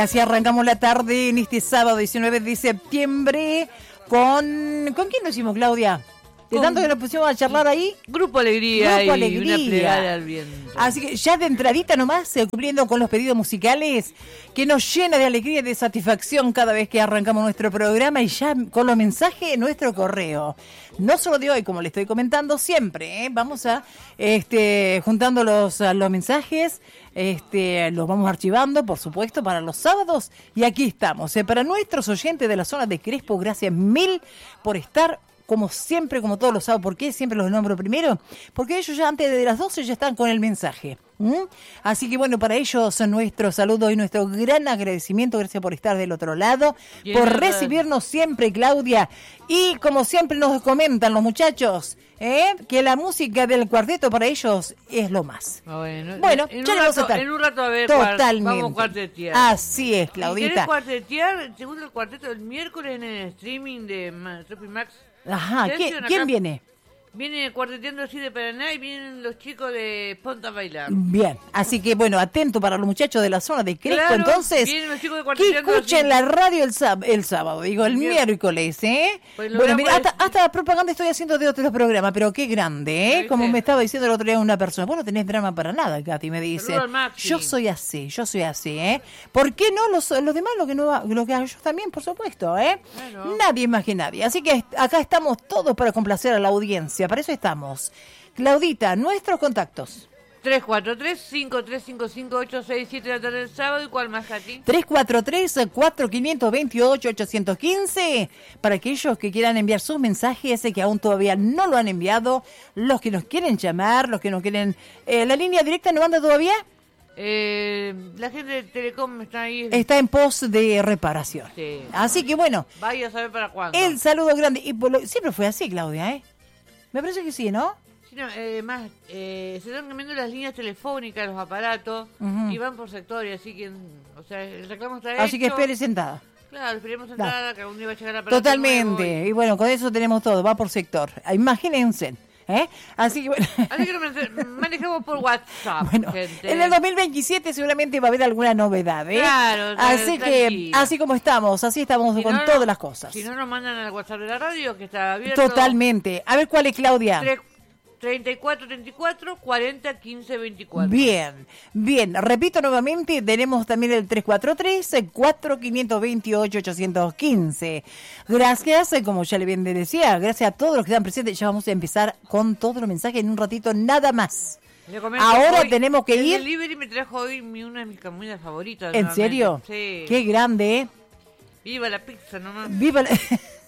Así arrancamos la tarde en este sábado 19 de septiembre ¿Con quién nos hicimos, Claudia? De tanto que nos pusimos a charlar ahí. Grupo Alegría. Grupo Alegría. Una plegaria al viento. Así que ya de entradita nomás, cumpliendo con los pedidos musicales, que nos llena de alegría y de satisfacción cada vez que arrancamos nuestro programa y ya con los mensajes en nuestro correo. No solo de hoy, como le estoy comentando siempre, vamos a juntando los mensajes, los vamos archivando, por supuesto, para los sábados. Y aquí estamos. Para nuestros oyentes de la zona de Crespo, gracias mil por estar como siempre, como todos los sábados. ¿Por qué siempre los nombro primero? Porque ellos ya antes de las 12 ya están con el mensaje. Así que bueno, para ellos nuestro saludo y nuestro gran agradecimiento. Gracias por estar del otro lado, por recibirnos siempre, Claudia. Y como siempre nos comentan los muchachos, que la música del cuarteto para ellos es lo más. Bueno, ya le vamos a estar. En un rato a ver, totalmente. Vamos a cuartetear. Así es, Claudita. ¿Querés cuartetear? Según el cuarteto, el miércoles en el streaming de Tropi Max. Ajá, ¿quién viene? Viene cuarteteando así de Paraná y vienen los chicos de Ponta a bailar. Bien, así que bueno, atento para los muchachos de la zona de Crespo, claro, entonces, vienen los chicos de que escuchen así la radio el sábado, el miércoles, Pues bueno, mira, hasta propaganda estoy haciendo de otros programas, pero qué grande, como me estaba diciendo el otro día una persona, vos no tenés drama para nada, Katy, me dice, yo soy así, ¿por qué no los demás lo que ellos también, por supuesto, Claro. Nadie más que nadie, así que acá estamos todos para complacer a la audiencia. Para eso estamos. Claudita, nuestros contactos. 343-5355-867 de la tarde del sábado. ¿Y cuál más, Katy? 343-4528-815. Para aquellos que quieran enviar sus mensajes, que aún todavía no lo han enviado, los que nos quieren llamar, los que nos quieren... ¿La línea directa no anda todavía? La gente de Telecom está ahí. Está en pos de reparación. Sí. Así que bueno. Vaya a saber para cuándo. El saludo grande. Y siempre fue así, Claudia, Me parece que sí, ¿no? Sí, no, se están cambiando las líneas telefónicas, los aparatos, y van por sectores, así que, el reclamo está hecho. Así que espere sentada. Claro, esperemos sentada, que algún día va a llegar el aparato. Totalmente, nuevo y bueno, con eso tenemos todo, va por sector. Imagínense. Así que bueno. Así que manejamos por WhatsApp. Bueno, gente. En el 2027 seguramente va a haber alguna novedad, Claro, así que, así como estamos, así estamos si con todas las cosas. Si no, nos mandan al WhatsApp de la radio, que está abierto. Totalmente. A ver cuál es, Claudia. 34-34-40-15-24. Bien. Repito nuevamente, tenemos también el 343-4528-815. Gracias, como ya le bien decía, gracias a todos los que están presentes. Ya vamos a empezar con todos los mensajes en un ratito, nada más. Ahora tenemos que ir. El delivery me trajo hoy una de mis comidas favoritas. ¿En serio? Sí. Qué grande, Viva la pizza nomás. Viva la...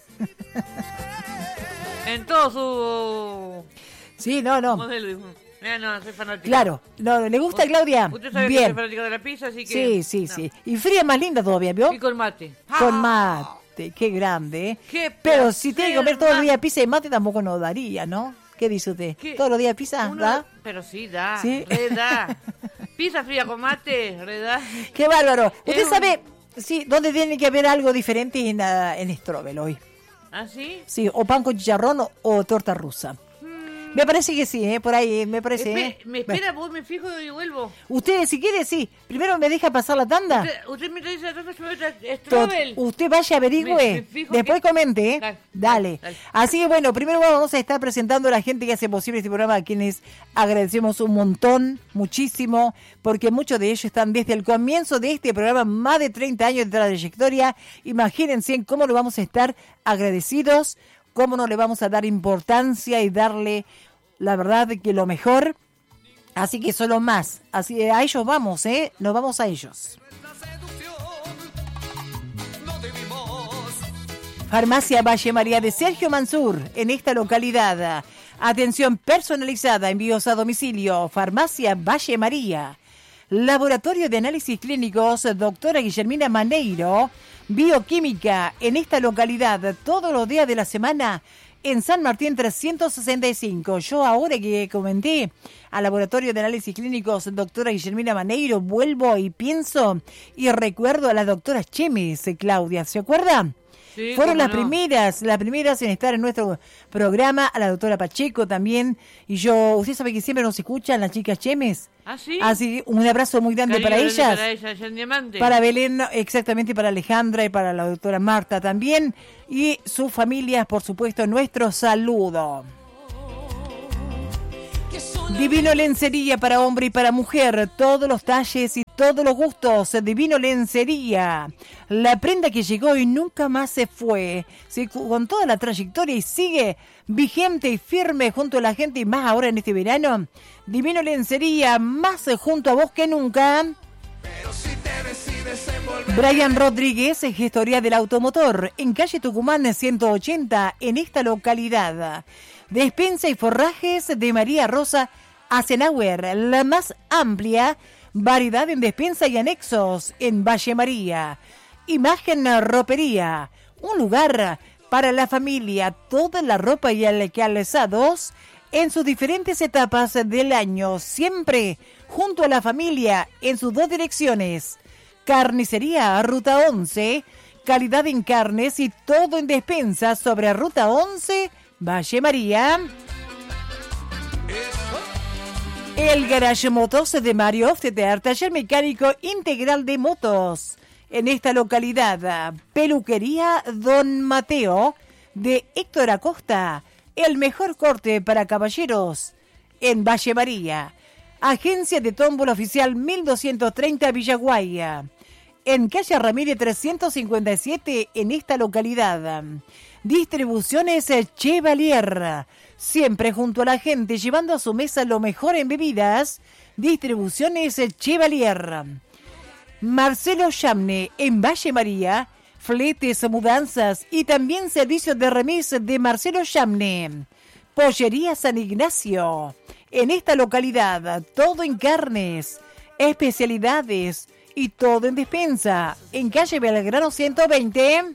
En todo su... Sí, no. Modelo. No, soy fanática. Claro, ¿le gusta, Claudia? Usted sabe que soy fanática de la pizza, así que... Sí. Y fría más linda todavía, ¿vio? Y con mate. Con mate, qué grande, Pero si tiene que comer todos los días pizza y mate tampoco nos daría, ¿no? ¿Qué dice usted? ¿Todos los días pizza? ¿Da? Pero sí, da. ¿Sí? Da. Pizza fría con mate, da. Qué bárbaro. ¿Usted sabe dónde tiene que haber algo diferente en Strobel hoy? ¿Ah, sí? Sí, o pan con chicharrón o torta rusa. Me parece que sí, por ahí, me parece. Me espera, vos me fijo y vuelvo. Usted, si quiere, sí. Primero me deja pasar la tanda. Usted me dice la tanda, yo me Strobel. Usted vaya, averigüe. Después comente, Dale. Así que bueno, primero vamos a estar presentando a la gente que hace posible este programa, a quienes agradecemos un montón, muchísimo, porque muchos de ellos están desde el comienzo de este programa, más de 30 años de trayectoria. Imagínense en cómo lo vamos a estar agradecidos, cómo no le vamos a dar importancia y darle, la verdad, que lo mejor. Así que solo más. Así a ellos vamos, nos vamos a ellos. Farmacia Valle María de Sergio Mansur, en esta localidad. Atención personalizada, envíos a domicilio. Farmacia Valle María. Laboratorio de Análisis Clínicos, doctora Guillermina Maneiro. Bioquímica, en esta localidad, todos los días de la semana, en San Martín 365. Yo ahora que comenté al Laboratorio de Análisis Clínicos, doctora Guillermina Maneiro, vuelvo y pienso y recuerdo a la doctora Chemes, Claudia, ¿se acuerda? Sí, Fueron las cómo no. primeras en estar en nuestro programa, a la doctora Pacheco también. Y yo, usted sabe que siempre nos escuchan las chicas Chemes. ¿Ah, sí? Así, un abrazo muy grande Cariño para grande ellas. Para ella, allá en Diamante. Para Belén, exactamente, para Alejandra y para la doctora Marta también. Y sus familias, por supuesto, nuestro saludo. Divino Lencería para hombre y para mujer, todos los talles y todos los gustos. Divino Lencería, la prenda que llegó y nunca más se fue, sí, con toda la trayectoria y sigue vigente y firme junto a la gente y más ahora en este verano. Divino Lencería, más junto a vos que nunca. Brian Rodríguez, gestoría del automotor, en calle Tucumán 180, en esta localidad. Despensa y forrajes de María Rosa Azenauer, la más amplia variedad en despensa y anexos en Valle María. Imagen Ropería, un lugar para la familia, toda la ropa y calzados en sus diferentes etapas del año, siempre junto a la familia en sus dos direcciones. Carnicería Ruta 11, calidad en carnes y todo en despensa sobre Ruta 11, Valle María. El Garage Motos de Mario Ofteter, taller mecánico integral de motos. En esta localidad, peluquería Don Mateo de Héctor Acosta, el mejor corte para caballeros en Valle María. Agencia de tómbola oficial 1230 Villaguaya. En calle Ramírez 357 en esta localidad. Distribuciones Chevalier, siempre junto a la gente, llevando a su mesa lo mejor en bebidas. Distribuciones Chevalier. Marcelo Yamne en Valle María, fletes, mudanzas y también servicios de remis de Marcelo Yamne. Pollería San Ignacio, en esta localidad, todo en carnes, especialidades y todo en despensa. En calle Belgrano 120.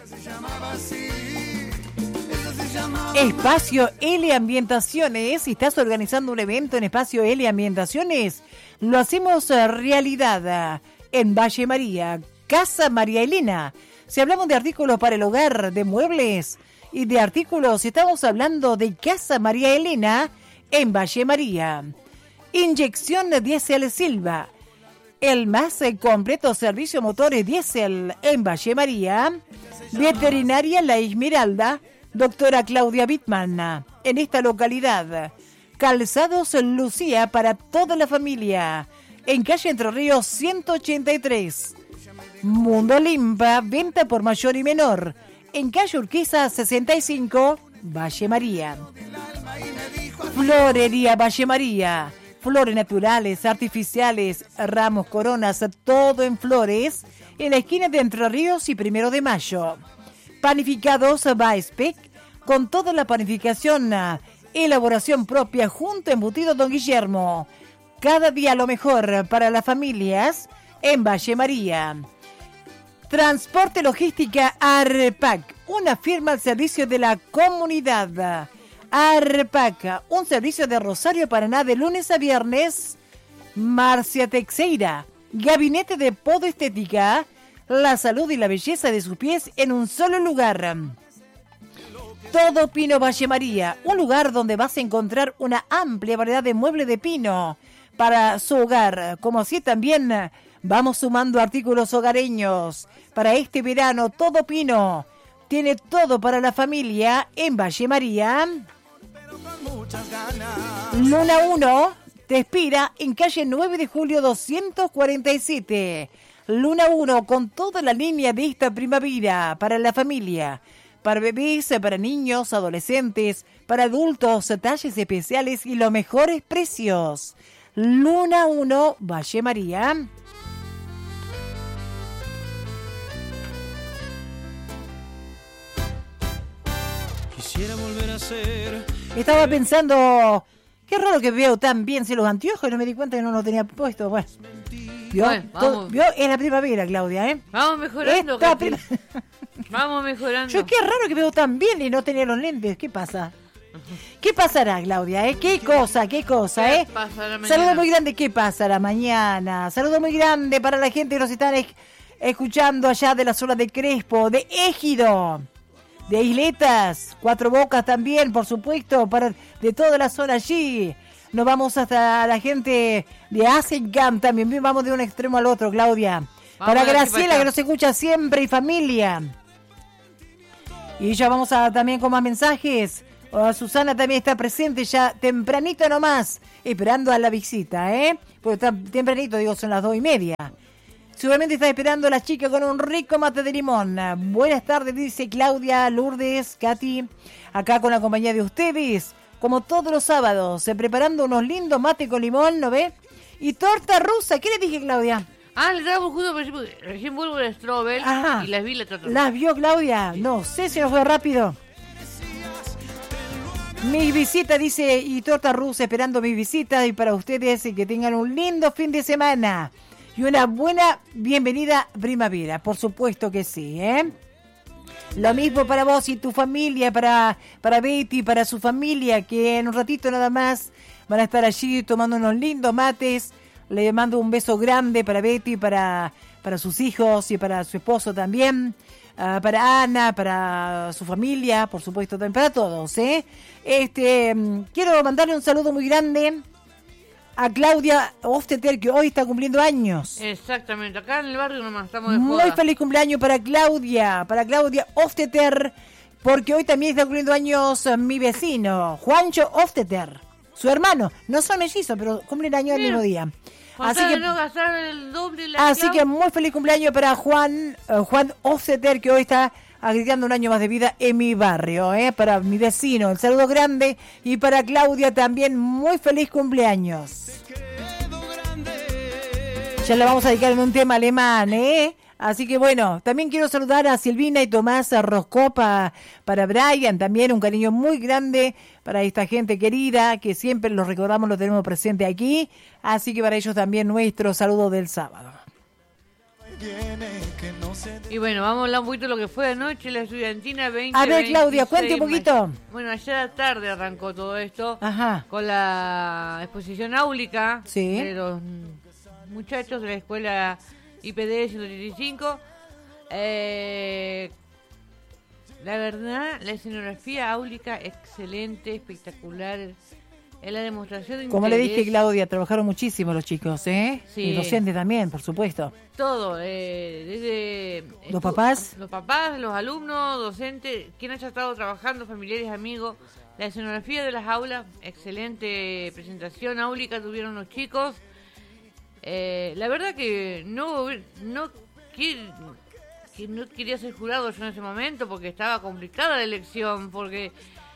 Espacio L Ambientaciones. Si estás organizando un evento en Espacio L Ambientaciones, lo hacemos realidad en Valle María. Casa María Elena. Si hablamos de artículos para el hogar, de muebles y de artículos, estamos hablando de Casa María Elena en Valle María. Inyección Diesel Silva, el más completo servicio motores diésel en Valle María. Veterinaria La Esmeralda, doctora Claudia Bittman, en esta localidad. Calzados Lucía para toda la familia, en calle Entre Ríos 183. Mundo Limpa, venta por mayor y menor, en calle Urquiza 65, Valle María. Florería Valle María, flores naturales, artificiales, ramos, coronas, todo en flores, en la esquina de Entre Ríos y 1 de Mayo. Panificados Baespec, con toda la panificación, elaboración propia, junto a embutido Don Guillermo. Cada día lo mejor para las familias en Valle María. Transporte Logística Arpac, una firma al servicio de la comunidad. Arpac, un servicio de Rosario, Paraná, de lunes a viernes. Marcia Teixeira, gabinete de podoestética, la salud y la belleza de sus pies en un solo lugar. Todo Pino Valle María, un lugar donde vas a encontrar una amplia variedad de muebles de pino para su hogar, como así también vamos sumando artículos hogareños. Para este verano, Todo Pino tiene todo para la familia en Valle María. Luna 1 te espera en calle 9 de julio 247. Luna 1 con toda la línea de esta primavera para la familia. Para bebés, para niños, adolescentes, para adultos, talles especiales y los mejores precios. Luna 1, Valle María. Quisiera volver a ser. Estaba pensando, qué raro que veo tan bien los anteojos y no me di cuenta que no los tenía puesto. Bueno, ¿vio? Bueno, vamos. ¿Vio? Es la primavera, Claudia, ¿eh? Vamos mejorando. Esta Katy. Vamos mejorando. Yo, qué raro que veo tan bien y no tenía los lentes. ¿Qué pasa? ¿Qué pasará, Claudia? ¿Qué cosa, ¿Qué eh? pasará mañana? Saludo muy grande, ¿qué pasará mañana? Saludo muy grande para la gente que nos están escuchando allá de la zona de Crespo, de Égido, de Isletas, Cuatro Bocas también, por supuesto, de toda la zona allí. Nos vamos hasta la gente de Asencamp también, vamos de un extremo al otro, Claudia. Para Graciela, que nos escucha siempre, y familia. Y ya vamos también con más mensajes. Susana también está presente ya tempranito nomás, esperando a la visita, Porque está tempranito, digo, son las 2:30. Seguramente está esperando a la chica con un rico mate de limón. Buenas tardes, dice Claudia, Lourdes, Katy, acá con la compañía de ustedes, como todos los sábados, preparando unos lindos mates con limón, ¿no ve? Y torta rusa, ¿qué le dije, Claudia? Le damos justo, pero recién vuelvo de Strobel y las vi la torta. ¿Las vio, Claudia? No sé si nos fue rápido. Mis visitas, dice, y torta rusa, esperando mis visitas y para ustedes, y que tengan un lindo fin de semana y una buena bienvenida primavera, por supuesto que sí, Lo mismo para vos y tu familia, para Betty, para su familia, que en un ratito nada más van a estar allí tomando unos lindos mates. Le mando un beso grande para Betty, para sus hijos y para su esposo también. Para Ana, para su familia, por supuesto, también para todos, Quiero mandarle un saludo muy grande a Claudia Ofteter, que hoy está cumpliendo años. Exactamente, acá en el barrio nomás estamos de joda. Muy feliz cumpleaños para Claudia Ofteter, porque hoy también está cumpliendo años mi vecino, Juancho Ofteter, su hermano. No son mellizos, pero cumplen años el mismo día. Así que muy feliz cumpleaños para Juan Ofteter, que hoy está agregando un año más de vida en mi barrio, para mi vecino, el saludo grande, y para Claudia también muy feliz cumpleaños. Ya le vamos a dedicar en un tema alemán, Así que bueno, también quiero saludar a Silvina y Tomás Roscopa, para Brian también, un cariño muy grande para esta gente querida, que siempre los recordamos, los tenemos presente aquí, así que para ellos también nuestro saludo del sábado. Y bueno, vamos a hablar un poquito de lo que fue anoche la estudiantina 20. A ver, Claudia, cuente un poquito. Bueno, ayer tarde arrancó todo esto. Ajá. Con la exposición áulica de los muchachos de la escuela IPD 185. La verdad, la escenografía áulica excelente, espectacular. Es la demostración de como interés. Le dije, Claudia, trabajaron muchísimo los chicos, Sí. Y docentes también, por supuesto. Todo, desde... ¿Los papás? Los papás, los alumnos, docentes, quien haya estado trabajando, familiares, amigos. La escenografía de las aulas, excelente presentación áulica tuvieron los chicos. La verdad que no quería ser jurado yo en ese momento porque estaba complicada la elección, porque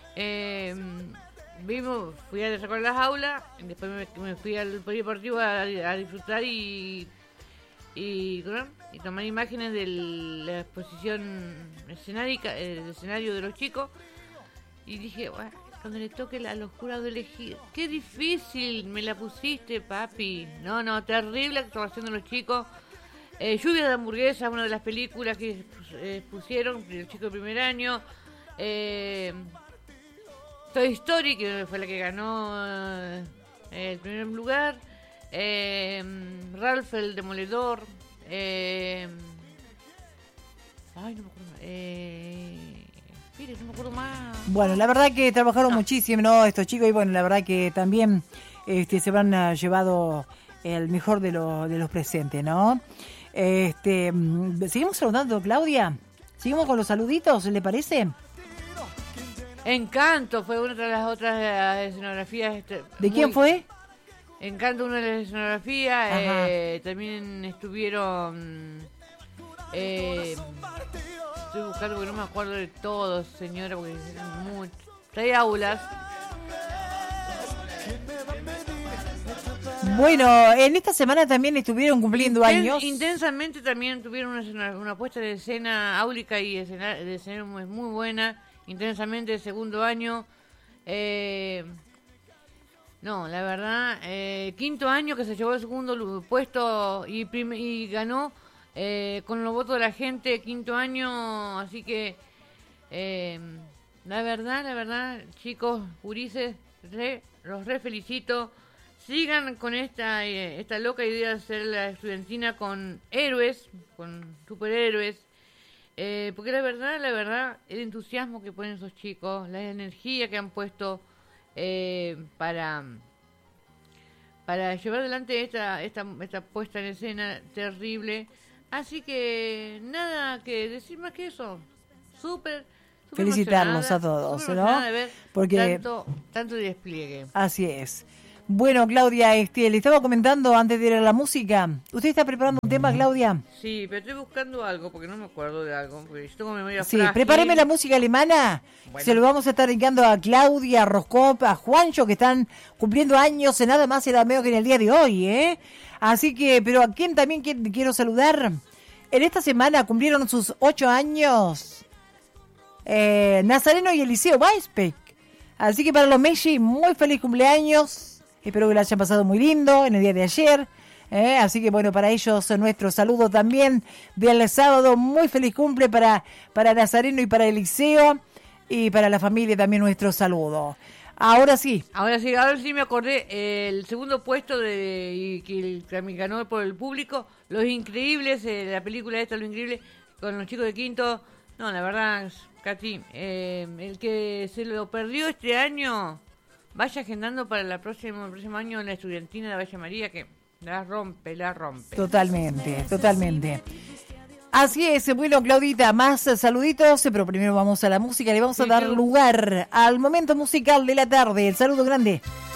fui a recorrer las aulas, después me fui al polideportivo a disfrutar y tomar imágenes de la exposición escenario de los chicos, y dije, bueno, cuando le toque a los jurados elegir, qué difícil me la pusiste, papi. No, terrible actuación de los chicos. Lluvia de hamburguesas, una de las películas que pusieron, el chico de primer año. Toy Story, que fue la que ganó el primer lugar. Ralph el Demoledor. No me acuerdo más. Bueno, la verdad que trabajaron muchísimo, estos chicos, y bueno, la verdad que también se han llevado el mejor de los presentes, ¿no? ¿Seguimos saludando, Claudia? ¿Seguimos con los saluditos, le parece? Encanto fue una de las otras escenografías. ¿De quién fue? Encanto, una de las escenografías. También estuvieron... estoy buscando porque no me acuerdo de todos, señora, porque eran muchos. Hay aulas. Bueno, en esta semana también estuvieron cumpliendo años. Intensamente también tuvieron una puesta de escena áulica y de escena muy buena. Intensamente, el segundo año. La verdad, quinto año que se llevó el segundo puesto y ganó con los votos de la gente, quinto año. Así que, la verdad, chicos, gurises, los felicito. sigan con esta loca idea de hacer la estudiantina con héroes, con superhéroes, porque la verdad, el entusiasmo que ponen esos chicos, la energía que han puesto para llevar adelante esta puesta en escena terrible. Así que nada que decir más que eso. Súper felicitarlos a todos, ¿no? De ver porque tanto despliegue. Así es. Bueno, Claudia, le estaba comentando antes de ir a la música. ¿Usted está preparando un tema, Claudia? Sí, pero estoy buscando algo porque no me acuerdo de algo. Porque yo tengo memoria Sí, frágil. prepáreme la música alemana. Bueno. Se lo vamos a estar dedicando a Claudia, a Roscop, a Juancho, que están cumpliendo años en nada más y nada menos que en el día de hoy, ¿eh? Así que, pero a quien también quiero saludar. En esta semana cumplieron sus 8 años Nazareno y Eliseo Weisbeck. Así que para los Messi, muy feliz cumpleaños. Espero que lo hayan pasado muy lindo en el día de ayer. Así que bueno, para ellos nuestro saludo también del sábado. Muy feliz cumple para Nazareno y para Eliseo. Y para la familia también nuestro saludo. Ahora sí me acordé. El segundo puesto que ganó por el público, Los Increíbles, la película esta, Lo Increíble, con los chicos de quinto. No, la verdad, Katy, el que se lo perdió este año, vaya agendando para el próximo año en la estudiantina de Valle María, que la rompe. Totalmente. Así es, bueno, Claudita, más saluditos, pero primero vamos a la música, le vamos a dar lugar al momento musical de la tarde. El saludo grande